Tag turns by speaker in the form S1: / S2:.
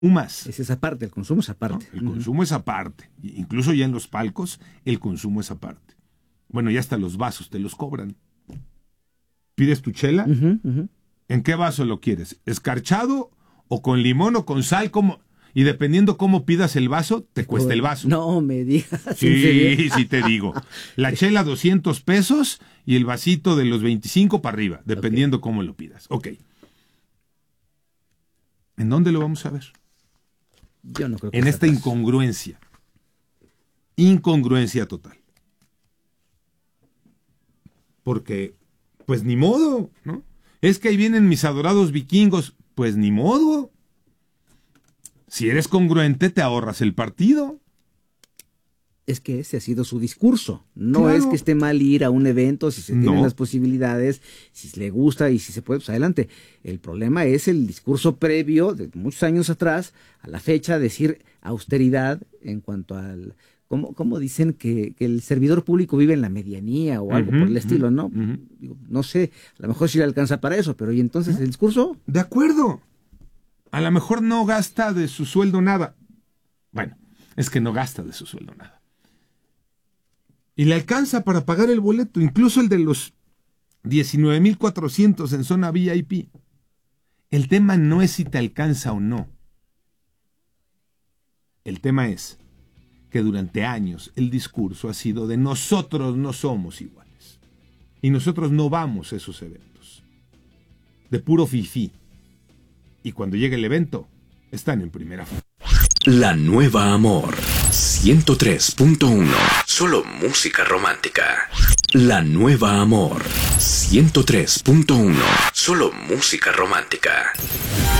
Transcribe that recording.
S1: Humas.
S2: Es esa parte, el consumo es aparte.
S1: ¿No? El consumo es aparte. Incluso ya en los palcos, el consumo es aparte. Bueno, ya hasta los vasos te los cobran. ¿Pides tu chela? ¿En qué vaso lo quieres? ¿Escarchado o con limón o con sal? Y dependiendo cómo pidas el vaso, te cuesta el vaso.
S2: No me digas.
S1: Sí, sí te digo. La chela 200 pesos y el vasito de los 25 para arriba, dependiendo cómo lo pidas. Ok. ¿En dónde lo vamos a ver?
S2: Yo no creo que
S1: en esta incongruencia. Incongruencia total. Porque, pues ni modo, ¿no? Es que ahí vienen mis adorados vikingos. Pues ni modo. Si eres congruente, te ahorras el partido.
S2: Es que ese ha sido su discurso. No
S1: Claro.
S2: es que esté mal ir a un evento, si se tienen las posibilidades, si le gusta y si se puede, pues adelante. El problema es el discurso previo de muchos años atrás, a la fecha, decir austeridad en cuanto al... ¿Cómo dicen que el servidor público vive en la medianía o algo por el estilo, no? Digo, no sé, a lo mejor sí le alcanza para eso, pero ¿y entonces el discurso?
S1: De acuerdo. A lo mejor no gasta de su sueldo nada. Bueno, es que no gasta de su sueldo nada. Y le alcanza para pagar el boleto, incluso el de los 19,400 en zona VIP. El tema no es si te alcanza o no. El tema es que durante años el discurso ha sido de nosotros no somos iguales. Y nosotros no vamos a esos eventos. De puro fifí. Y cuando llega el evento, están en primera fila.
S3: La Nueva Amor 103.1. Solo música romántica. La Nueva Amor 103.1. Solo música romántica.